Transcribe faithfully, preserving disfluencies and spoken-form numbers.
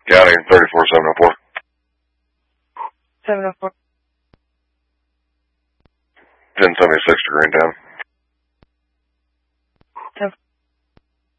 County, thirty-four seven oh four. seven oh four. ten seventy-six to Greentown.